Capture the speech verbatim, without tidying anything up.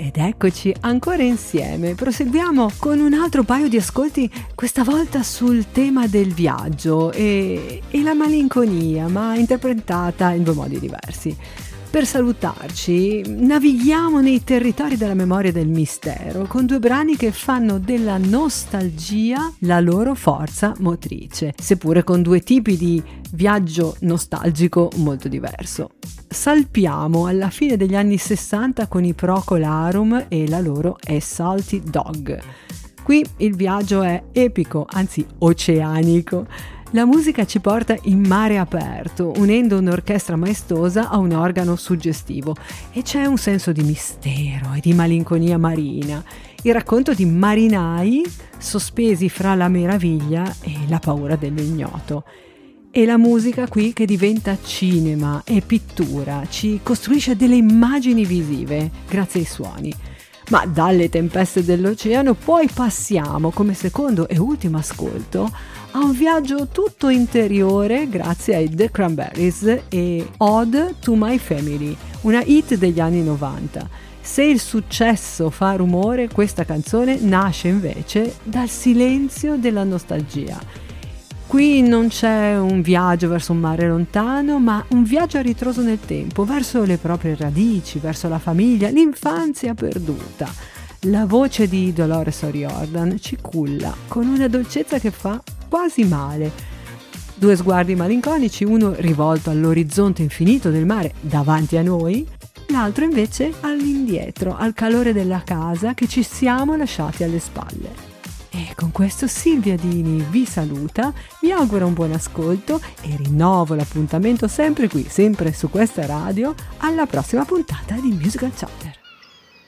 Ed eccoci ancora insieme, proseguiamo con un altro paio di ascolti, questa volta sul tema del viaggio e, e la malinconia, ma interpretata in due modi diversi. Per salutarci, navighiamo nei territori della memoria e del mistero con due brani che fanno della nostalgia la loro forza motrice, seppure con due tipi di viaggio nostalgico molto diverso. Salpiamo alla fine degli anni sessanta con i Procol e la loro A Salty Dog. Qui il viaggio è epico, anzi oceanico. La musica ci porta in mare aperto, unendo un'orchestra maestosa a un organo suggestivo, e c'è un senso di mistero e di malinconia marina, il racconto di marinai sospesi fra la meraviglia e la paura dell'ignoto. E la musica qui che diventa cinema e pittura, ci costruisce delle immagini visive grazie ai suoni. Ma dalle tempeste dell'oceano poi passiamo come secondo e ultimo ascolto a un viaggio tutto interiore grazie ai The Cranberries e Ode to My Family, una hit degli anni novanta. Se il successo fa rumore, questa canzone nasce invece dal silenzio della nostalgia. Qui non c'è un viaggio verso un mare lontano, ma un viaggio a ritroso nel tempo, verso le proprie radici, verso la famiglia, l'infanzia perduta. La voce di Dolores O'Riordan ci culla con una dolcezza che fa quasi male. Due sguardi malinconici, uno rivolto all'orizzonte infinito del mare davanti a noi, l'altro invece all'indietro, al calore della casa che ci siamo lasciati alle spalle. E con questo Silvia Dini vi saluta, vi auguro un buon ascolto e rinnovo l'appuntamento sempre qui, sempre su questa radio, alla prossima puntata di Musical Chatter.